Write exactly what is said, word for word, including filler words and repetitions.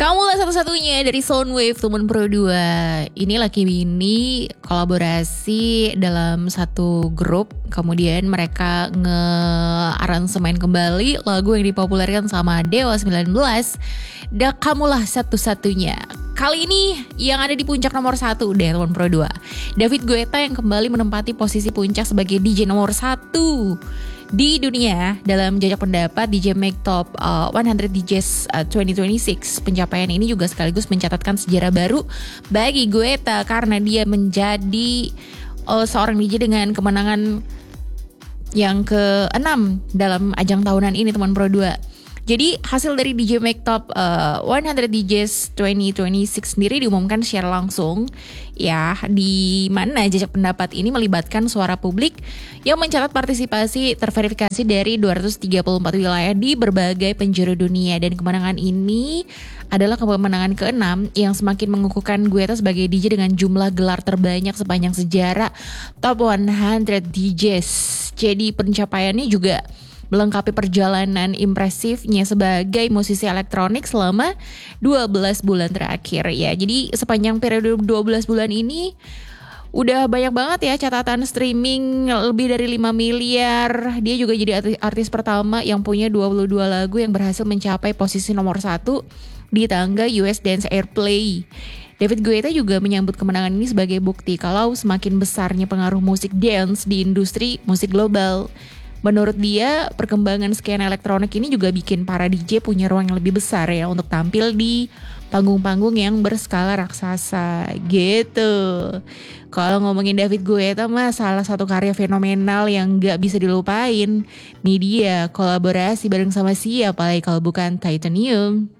Kamu lah satu-satunya dari Soundwave teman Pro dua. Ini Lucky Winnie kolaborasi dalam satu grup. Kemudian mereka nge-aransemen kembali lagu yang dipopulerkan sama Dewa sembilan belas. Dan kamulah satu-satunya. Kali ini yang ada di puncak nomor satu deh teman Pro dua, David Guetta yang kembali menempati posisi puncak sebagai D J nomor satu di dunia dalam jajak pendapat D J Mag Top uh, seratus D Js uh, dua ribu dua puluh enam. Pencapaian ini juga sekaligus mencatatkan sejarah baru bagi Guetta karena dia menjadi uh, seorang D J dengan kemenangan yang keenam dalam ajang tahunan ini teman Pro dua. Jadi hasil dari D J Mag Top uh, seratus D Js dua ribu dua puluh enam sendiri diumumkan secara langsung ya, di mana jajak pendapat ini melibatkan suara publik yang mencatat partisipasi terverifikasi dari dua ratus tiga puluh empat wilayah di berbagai penjuru dunia, dan kemenangan ini adalah kemenangan keenam yang semakin mengukuhkan Guetta sebagai D J dengan jumlah gelar terbanyak sepanjang sejarah Top seratus D Js. Jadi pencapaiannya juga melengkapi perjalanan impresifnya sebagai musisi elektronik selama dua belas bulan terakhir ya. Jadi sepanjang periode dua belas bulan ini udah banyak banget ya catatan streaming lebih dari lima miliar. Dia juga jadi artis, artis pertama yang punya dua puluh dua lagu yang berhasil mencapai posisi nomor satu di tangga U S Dance Airplay. David Guetta juga menyambut kemenangan ini sebagai bukti kalau semakin besarnya pengaruh musik dance di industri musik global. Menurut dia, perkembangan skena elektronik ini juga bikin para D J punya ruang yang lebih besar ya untuk tampil di panggung-panggung yang berskala raksasa gitu. Kalau ngomongin David Guetta mah salah satu karya fenomenal yang gak bisa dilupain. Nih dia kolaborasi bareng sama siapa lagi kalau bukan Titanium.